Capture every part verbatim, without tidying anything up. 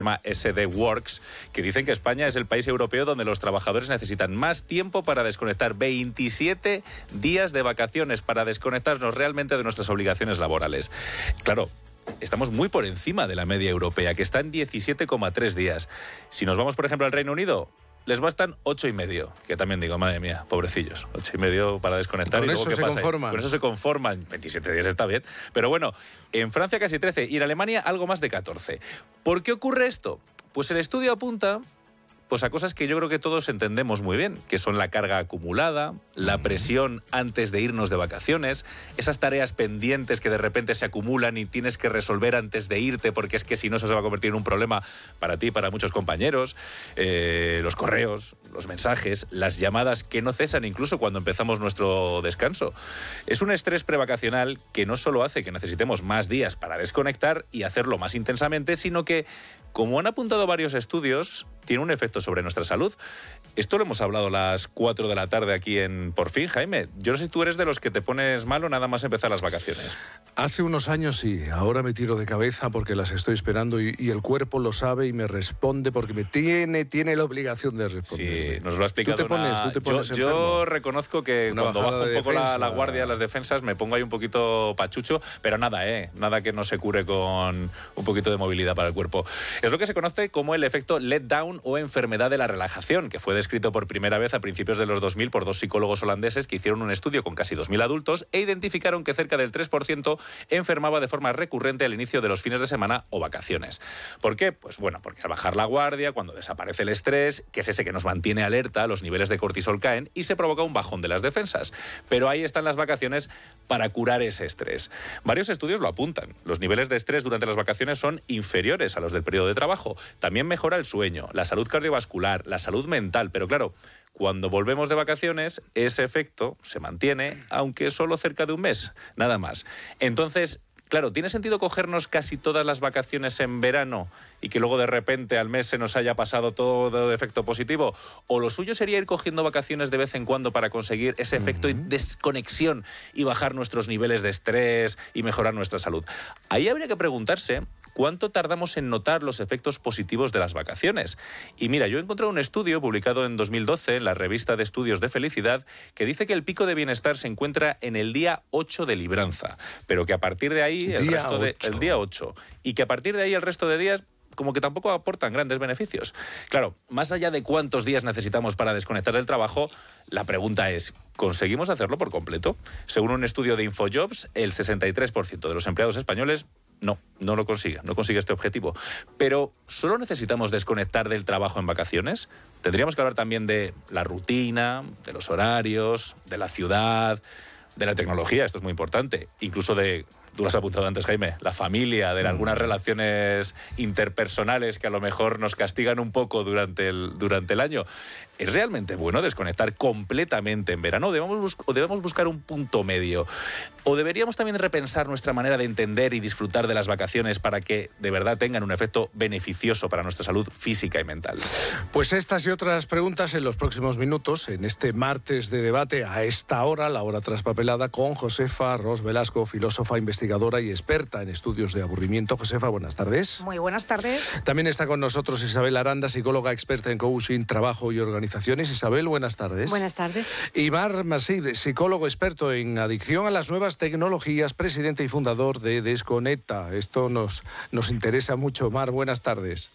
S D Works, que dicen que España es el país europeo donde los trabajadores necesitan más tiempo para desconectar. veintisiete días de vacaciones para desconectarnos realmente de nuestras obligaciones laborales. Claro, estamos muy por encima de la media europea, que está en diecisiete coma tres días. Si nos vamos, por ejemplo, al Reino Unido, les bastan ocho y medio, que también digo, madre mía, pobrecillos, ocho y medio para desconectar. Con y luego, eso ¿qué se pasa? conforman. Con eso se conforman. veintisiete días está bien. Pero bueno, en Francia casi trece y en Alemania algo más de catorce. ¿Por qué ocurre esto? Pues el estudio apunta pues a cosas que yo creo que todos entendemos muy bien, que son la carga acumulada, la presión antes de irnos de vacaciones, esas tareas pendientes que de repente se acumulan y tienes que resolver antes de irte, porque es que si no eso se va a convertir en un problema para ti y para muchos compañeros, eh, los correos, los mensajes, las llamadas que no cesan incluso cuando empezamos nuestro descanso. Es un estrés prevacacional que no solo hace que necesitemos más días para desconectar y hacerlo más intensamente, sino que, como han apuntado varios estudios, tiene un efecto sobre nuestra salud. Esto lo hemos hablado a las cuatro de la tarde aquí en Por Fin, Jaime. Yo no sé si tú eres de los que te pones malo nada más empezar las vacaciones. Hace unos años sí, ahora me tiro de cabeza porque las estoy esperando y, y el cuerpo lo sabe y me responde porque me tiene, tiene la obligación de responder. Sí, nos lo ha explicado. ¿Tú te pones, una... tú te pones yo, yo reconozco que una cuando bajo un poco la, la guardia, las defensas, me pongo ahí un poquito pachucho, pero nada, ¿eh? Nada que no se cure con un poquito de movilidad para el cuerpo. Es lo que se conoce como el efecto letdown o enfermedad de la relajación, que fue descrito por primera vez a principios de los dos mil por dos psicólogos holandeses que hicieron un estudio con casi dos mil adultos e identificaron que cerca del tres por ciento enfermaba de forma recurrente al inicio de los fines de semana o vacaciones. ¿Por qué? Pues bueno, porque al bajar la guardia, cuando desaparece el estrés, que es ese que nos mantiene alerta, los niveles de cortisol caen y se provoca un bajón de las defensas. Pero ahí están las vacaciones para curar ese estrés. Varios estudios lo apuntan. Los niveles de estrés durante las vacaciones son inferiores a los del periodo de trabajo. También mejora el sueño, la salud cardiovascular, la salud mental, pero claro, cuando volvemos de vacaciones, ese efecto se mantiene, aunque solo cerca de un mes, nada más. Entonces, claro, ¿tiene sentido cogernos casi todas las vacaciones en verano y que luego de repente al mes se nos haya pasado todo de efecto positivo? ¿O lo suyo sería ir cogiendo vacaciones de vez en cuando para conseguir ese efecto de desconexión y bajar nuestros niveles de estrés y mejorar nuestra salud? Ahí habría que preguntarse cuánto tardamos en notar los efectos positivos de las vacaciones. Y mira, yo he encontrado un estudio publicado en dos mil doce en la revista de estudios de felicidad que dice que el pico de bienestar se encuentra en el día ocho de libranza, pero que a partir de ahí el día resto de, ocho. el día ocho, y que a partir de ahí el resto de días como que tampoco aportan grandes beneficios. Claro, más allá de cuántos días necesitamos para desconectar del trabajo, la pregunta es, ¿conseguimos hacerlo por completo? Según un estudio de InfoJobs, el sesenta y tres por ciento de los empleados españoles no, no lo consigue, no consigue este objetivo. Pero, ¿solo necesitamos desconectar del trabajo en vacaciones? Tendríamos que hablar también de la rutina, de los horarios, de la ciudad, de la tecnología, esto es muy importante, incluso de... Tú lo has apuntado antes, Jaime, la familia, de algunas relaciones interpersonales que a lo mejor nos castigan un poco durante el, durante el año. ¿Es realmente bueno desconectar completamente en verano? ¿O debemos, bus- o debemos buscar un punto medio? ¿O deberíamos también repensar nuestra manera de entender y disfrutar de las vacaciones para que de verdad tengan un efecto beneficioso para nuestra salud física y mental? Pues estas y otras preguntas en los próximos minutos, en este martes de debate a esta hora, la hora traspapelada, con Josefa Ros Velasco, filósofa, investigadora y experta en estudios de aburrimiento. Josefa, buenas tardes. Muy buenas tardes. También está con nosotros Isabel Aranda, psicóloga experta en coaching, trabajo y organizaciones. Isabel, buenas tardes. Buenas tardes. Y Mar Masip, psicólogo experto en adicción a las nuevas tecnologías, presidente y fundador de Desconecta. Esto nos, nos interesa mucho. Mar, buenas tardes.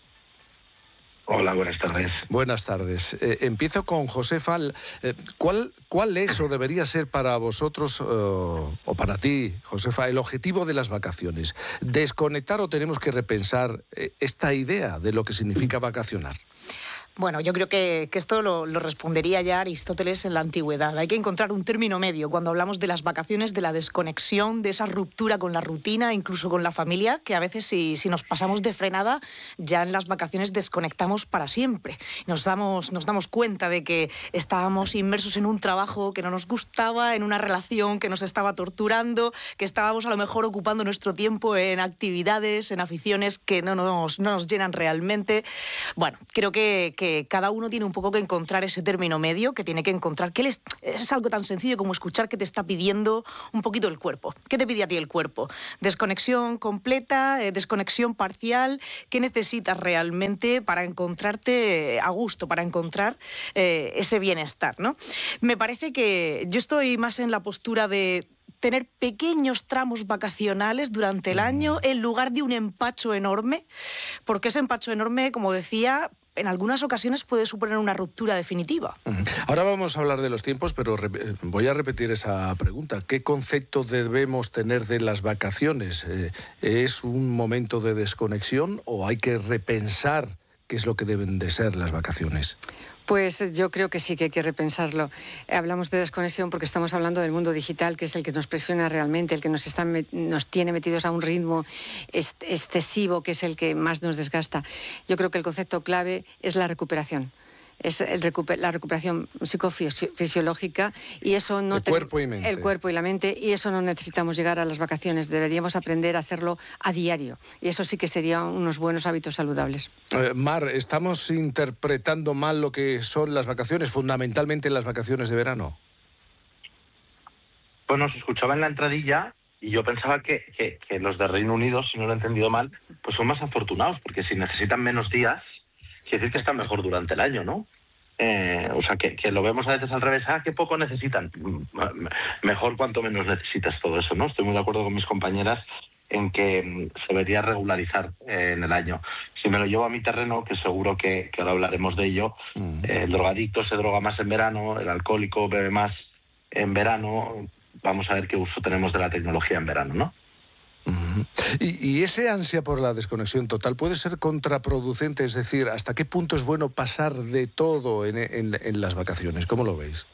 Hola, buenas tardes. Buenas tardes. Eh, empiezo con Josefa. Eh, ¿cuál, ¿Cuál es o debería ser para vosotros, eh, o para ti, Josefa, el objetivo de las vacaciones? ¿Desconectar o tenemos que repensar eh, esta idea de lo que significa vacacionar? Bueno, yo creo que, que esto lo, lo respondería ya Aristóteles en la antigüedad. Hay que encontrar un término medio cuando hablamos de las vacaciones, de la desconexión, de esa ruptura con la rutina, incluso con la familia, que a veces si, si nos pasamos de frenada, ya en las vacaciones desconectamos para siempre. Nos damos, nos damos cuenta de que estábamos inmersos en un trabajo que no nos gustaba, en una relación que nos estaba torturando, que estábamos a lo mejor ocupando nuestro tiempo en actividades, en aficiones que no nos, no nos llenan realmente. Bueno, creo que, que que cada uno tiene un poco que encontrar ese término medio, que tiene que encontrar, que es, es algo tan sencillo como escuchar que te está pidiendo un poquito el cuerpo. ¿Qué te pide a ti el cuerpo? ¿Desconexión completa? Eh, ¿Desconexión parcial? ¿Qué necesitas realmente para encontrarte a gusto, para encontrar eh, ese bienestar, ¿no? Me parece que yo estoy más en la postura de tener pequeños tramos vacacionales durante el año en lugar de un empacho enorme, porque ese empacho enorme, como decía, en algunas ocasiones puede suponer una ruptura definitiva. Ahora vamos a hablar de los tiempos, pero voy a repetir esa pregunta. ¿Qué concepto debemos tener de las vacaciones? ¿Es un momento de desconexión o hay que repensar qué es lo que deben de ser las vacaciones? Pues yo creo que sí que hay que repensarlo. Hablamos de desconexión porque estamos hablando del mundo digital, que es el que nos presiona realmente, el que nos, está, nos tiene metidos a un ritmo excesivo, que es el que más nos desgasta. Yo creo que el concepto clave es la recuperación. Es el recuper la recuperación psicofisiológica y eso no... El cuerpo y mente. El cuerpo y la mente, y eso no necesitamos llegar a las vacaciones, deberíamos aprender a hacerlo a diario y eso sí que serían unos buenos hábitos saludables. Eh, Mar, ¿estamos interpretando mal lo que son las vacaciones, fundamentalmente las vacaciones de verano? Bueno, se escuchaba en la entradilla y yo pensaba que, que, que los de Reino Unido, si no lo he entendido mal, pues son más afortunados, porque si necesitan menos días, quiere decir que están mejor durante el año, ¿no? Eh, o sea, que, que lo vemos a veces al revés. Ah, qué poco necesitan. Mejor cuanto menos necesitas todo eso, ¿no? Estoy muy de acuerdo con mis compañeras en que se debería regularizar eh, en el año. Si me lo llevo a mi terreno, que seguro que, que ahora hablaremos de ello, mm. eh, el drogadicto se droga más en verano, el alcohólico bebe más en verano. Vamos a ver qué uso tenemos de la tecnología en verano, ¿no? Uh-huh. y, y ese ansia por la desconexión total puede ser contraproducente, es decir, ¿hasta qué punto es bueno pasar de todo en, en, en las vacaciones? ¿Cómo lo veis?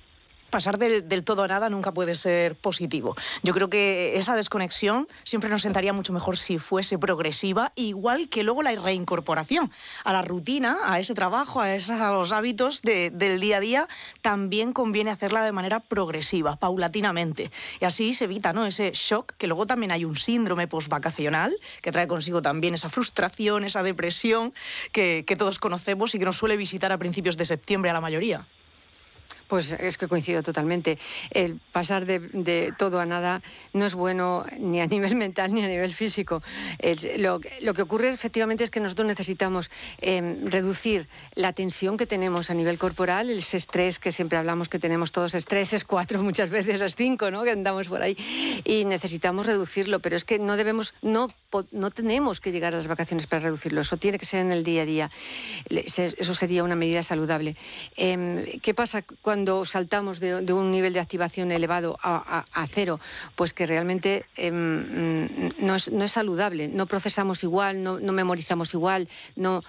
Pasar del, del todo a nada nunca puede ser positivo. Yo creo que esa desconexión siempre nos sentaría mucho mejor si fuese progresiva, igual que luego la reincorporación a la rutina, a ese trabajo, a, esos, a los hábitos de, del día a día, también conviene hacerla de manera progresiva, paulatinamente. Y así se evita, ¿no?, ese shock, que luego también hay un síndrome postvacacional, que trae consigo también esa frustración, esa depresión que, que todos conocemos y que nos suele visitar a principios de septiembre a la mayoría. Pues es que coincido totalmente. El pasar de, de todo a nada no es bueno ni a nivel mental ni a nivel físico. Es, lo, lo que ocurre efectivamente es que nosotros necesitamos eh, reducir la tensión que tenemos a nivel corporal, el estrés que siempre hablamos que tenemos todos, estrés es cuatro, muchas veces es cinco, ¿no?, que andamos por ahí, y necesitamos reducirlo, pero es que no debemos, no, no tenemos que llegar a las vacaciones para reducirlo, eso tiene que ser en el día a día, eso sería una medida saludable. Eh, ¿Qué pasa cuando Cuando saltamos de, de un nivel de activación elevado a, a, a cero? Pues que realmente eh, no, es, no es saludable, no procesamos igual, no, no memorizamos igual, no,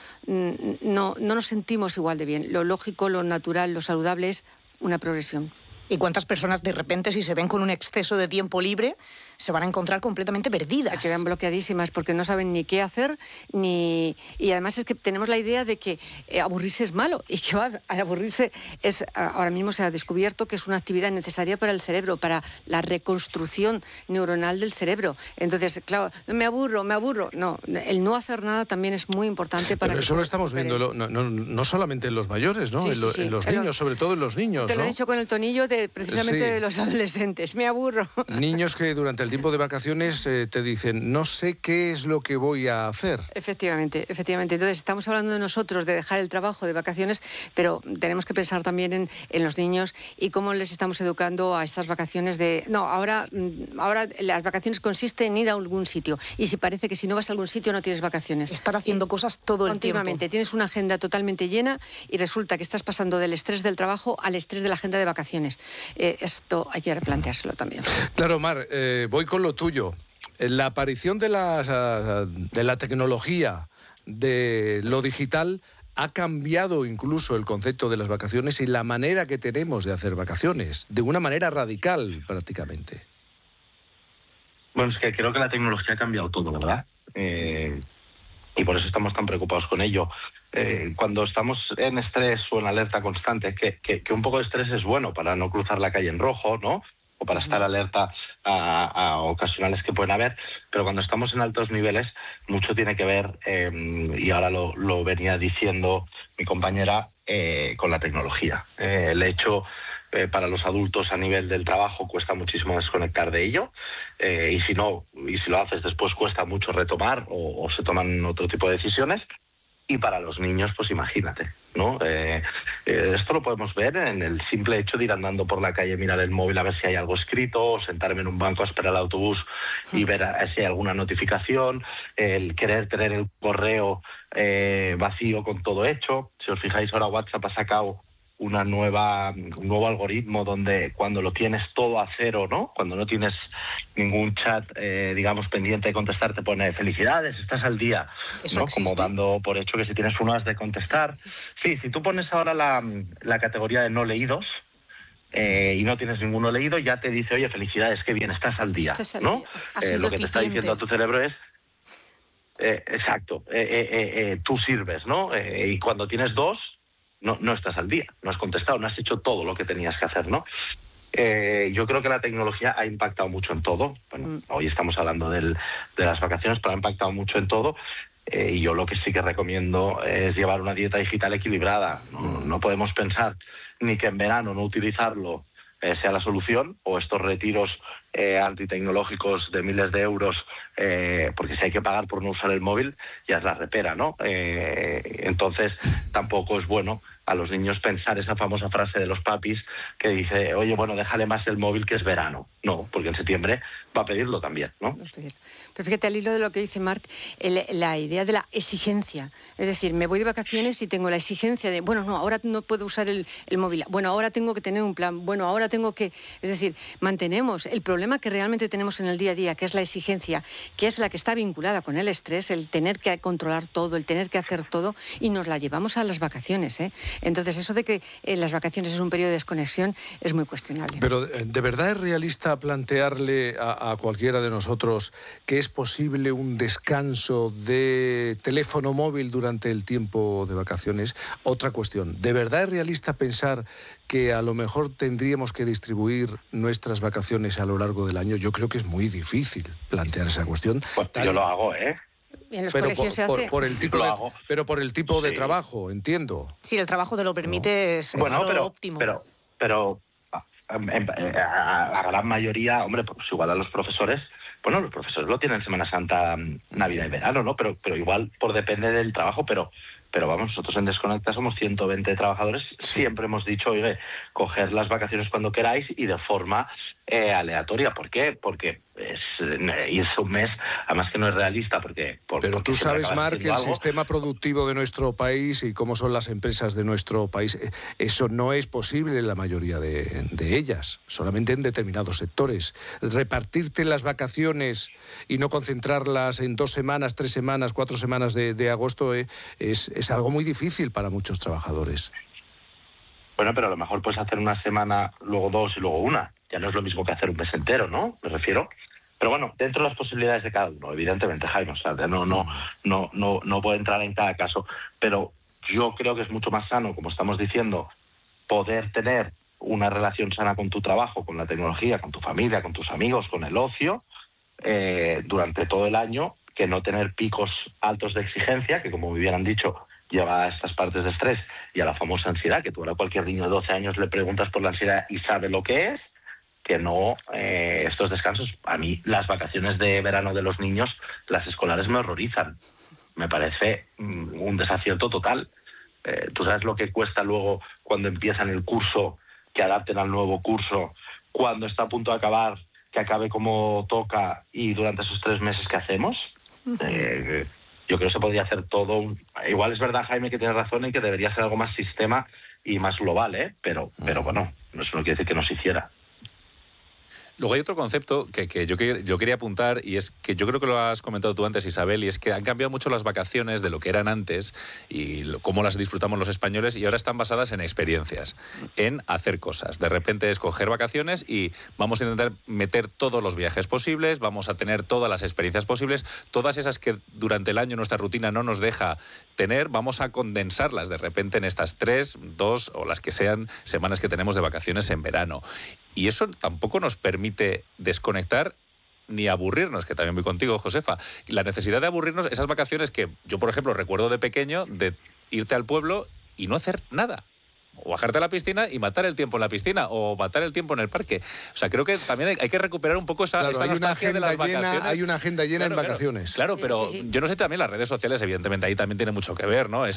no, no nos sentimos igual de bien. Lo lógico, lo natural, lo saludable es una progresión. ¿Y cuántas personas de repente, si se ven con un exceso de tiempo libre, se van a encontrar completamente perdidas? Se quedan bloqueadísimas porque no saben ni qué hacer, ni y además es que tenemos la idea de que eh, aburrirse es malo, y que va, aburrirse es, ahora mismo se ha descubierto que es una actividad necesaria para el cerebro, para la reconstrucción neuronal del cerebro. Entonces, claro, me aburro, me aburro. No, el no hacer nada también es muy importante para... Pero eso lo estamos viendo, no, no, no solamente en los mayores, ¿no? Sí, en, lo, sí, sí. en los en niños, los, sobre todo en los niños, Te lo ¿no? he dicho con el tonillo de precisamente sí. de los adolescentes. Me aburro. Niños que durante el tiempo de vacaciones eh, te dicen, no sé qué es lo que voy a hacer. Efectivamente, efectivamente. Entonces estamos hablando de nosotros, de dejar el trabajo de vacaciones, pero tenemos que pensar también en, en los niños y cómo les estamos educando a estas vacaciones de... No, ahora, ahora las vacaciones consisten en ir a algún sitio, y si parece que si no vas a algún sitio no tienes vacaciones. Estar haciendo y, cosas todo el continuamente. tiempo. Tienes una agenda totalmente llena y resulta que estás pasando del estrés del trabajo al estrés de la agenda de vacaciones. Eh, esto hay que replanteárselo también. Claro, Mar, eh, voy con lo tuyo. La aparición de la, de la tecnología, de lo digital, ha cambiado incluso el concepto de las vacaciones y la manera que tenemos de hacer vacaciones, de una manera radical prácticamente. Bueno, es que creo que la tecnología ha cambiado todo, ¿verdad? Eh, y por eso estamos tan preocupados con ello. Eh, cuando estamos en estrés o en alerta constante, que, que, que un poco de estrés es bueno para no cruzar la calle en rojo, ¿no?, o para estar alerta a, a ocasionales que pueden haber, pero cuando estamos en altos niveles mucho tiene que ver, eh, y ahora lo, lo venía diciendo mi compañera, eh, con la tecnología. Eh, el hecho... Eh, para los adultos a nivel del trabajo cuesta muchísimo desconectar de ello, eh, y si no, y si lo haces después cuesta mucho retomar o, o se toman otro tipo de decisiones. Y para los niños, pues imagínate, ¿no? Eh, eh, esto lo podemos ver en el simple hecho de ir andando por la calle, mirar el móvil a ver si hay algo escrito, o sentarme en un banco a esperar el autobús y ver a, si hay alguna notificación, el querer tener el correo eh, vacío con todo hecho. Si os fijáis, ahora WhatsApp ha sacado una nueva, un nuevo algoritmo donde cuando lo tienes todo a cero, ¿no? Cuando no tienes ningún chat, eh, digamos, pendiente de contestar, te pone felicidades, estás al día, ¿Eso ¿no? existe? Como dando por hecho que si tienes uno has de contestar. Sí, si tú pones ahora la, la categoría de no leídos, eh, y no tienes ninguno leído, ya te dice, oye, felicidades, qué bien, estás al día, Estás al ¿no? día. Ha Eh, sido lo que te está eficiente. diciendo a tu cerebro es, eh, exacto, eh, eh, eh, eh, tú sirves, ¿no? Eh, y cuando tienes dos, No, no estás al día, no has contestado, no has hecho todo lo que tenías que hacer, ¿no? Eh, yo creo que la tecnología ha impactado mucho en todo. Bueno, Mm. hoy estamos hablando del, de las vacaciones, pero ha impactado mucho en todo. Eh, y yo lo que sí que recomiendo es llevar una dieta digital equilibrada. No, no podemos pensar ni que en verano no utilizarlo eh, sea la solución, o estos retiros eh, antitecnológicos de miles de euros, eh, porque si hay que pagar por no usar el móvil, ya es la repera, ¿no? Eh, entonces, tampoco es bueno a los niños pensar esa famosa frase de los papis que dice, oye, bueno, déjale más el móvil que es verano. No, porque en septiembre va a pedirlo también, ¿no? Pero fíjate, al hilo de lo que dice Marc, el, la idea de la exigencia. Es decir, me voy de vacaciones y tengo la exigencia de, bueno, no, ahora no puedo usar el, el móvil. Bueno, ahora tengo que tener un plan. Bueno, ahora tengo que... Es decir, mantenemos el problema que realmente tenemos en el día a día, que es la exigencia, que es la que está vinculada con el estrés, el tener que controlar todo, el tener que hacer todo, y nos la llevamos a las vacaciones, ¿eh? Entonces, eso de que en las vacaciones es un periodo de desconexión es muy cuestionable. Pero, ¿de verdad es realista plantearle a, a cualquiera de nosotros que es posible un descanso de teléfono móvil durante el tiempo de vacaciones? Otra cuestión, ¿de verdad es realista pensar que a lo mejor tendríamos que distribuir nuestras vacaciones a lo largo del año? Yo creo que es muy difícil plantear esa cuestión. Pues Tal- yo lo hago, ¿eh? En los pero colegios por, se por- hace... por el tipo Lo de, hago. pero por el tipo de Sí. trabajo, entiendo. Si el trabajo te lo permite, es, es Bueno, lo pero, óptimo. pero, pero a, a- a la gran mayoría, hombre, pues igual a los profesores, bueno, los profesores lo tienen Semana Santa, Navidad y verano, ¿no? Pero, pero igual por depende del trabajo, pero, pero vamos, nosotros en Desconecta somos ciento veinte trabajadores, siempre hemos dicho, oye, coger las vacaciones cuando queráis y de forma eh, aleatoria. ¿Por qué? Porque es, eh, irse un mes, además que no es realista, porque... por- Pero porque tú siempre sabes, acabas Marc, que el haciendo algo. sistema productivo de nuestro país y cómo son las empresas de nuestro país, eh, eso no es posible en la mayoría de, de ellas, solamente en determinados sectores. Repartirte las vacaciones y no concentrarlas en dos semanas, tres semanas, cuatro semanas de, de agosto eh, es, es algo muy difícil para muchos trabajadores. Bueno, pero a lo mejor puedes hacer una semana, luego dos y luego una. Ya no es lo mismo que hacer un mes entero, ¿no? Me refiero. Pero bueno, dentro de las posibilidades de cada uno, evidentemente, Jaime. O sea, no, no, no, no, no puedo entrar en cada caso. Pero yo creo que es mucho más sano, como estamos diciendo, poder tener una relación sana con tu trabajo, con la tecnología, con tu familia, con tus amigos, con el ocio, eh, durante todo el año, que no tener picos altos de exigencia, que como me hubieran dicho, lleva a estas partes de estrés y a la famosa ansiedad, que tú ahora a cualquier niño de doce años le preguntas por la ansiedad y sabe lo que es, que no eh, estos descansos. A mí las vacaciones de verano de los niños, las escolares me horrorizan. Me parece mm, un desacierto total. Eh, tú sabes lo que cuesta luego cuando empiezan el curso, que adapten al nuevo curso, cuando está a punto de acabar, que acabe como toca, y durante esos tres meses que hacemos. Eh, yo creo que se podría hacer todo. Un... Igual es verdad, Jaime, que tienes razón en que debería ser algo más sistema y más global, ¿eh? Pero, pero bueno, eso no quiere decir que no se hiciera. Luego hay otro concepto que, que yo, que yo quería apuntar, y es que yo creo que lo has comentado tú antes, Isabel, y es que han cambiado mucho las vacaciones de lo que eran antes y lo, cómo las disfrutamos los españoles, y ahora están basadas en experiencias, en hacer cosas. De repente es coger vacaciones y vamos a intentar meter todos los viajes posibles, vamos a tener todas las experiencias posibles, todas esas que durante el año nuestra rutina no nos deja tener, vamos a condensarlas de repente en estas tres, dos o las que sean semanas que tenemos de vacaciones en verano. Y eso tampoco nos permite desconectar ni aburrirnos, que también voy contigo, Josefa. La necesidad de aburrirnos, esas vacaciones que yo, por ejemplo, recuerdo de pequeño, de irte al pueblo y no hacer nada. O bajarte a la piscina y matar el tiempo en la piscina, o matar el tiempo en el parque. O sea, creo que también hay, hay que recuperar un poco esa, Claro, esta hay una nostalgia de las agenda llena, vacaciones. hay una agenda llena Claro, en vacaciones. Claro, Sí, pero sí, sí. yo no sé, también las redes sociales, evidentemente, ahí también tiene mucho que ver, ¿no? Es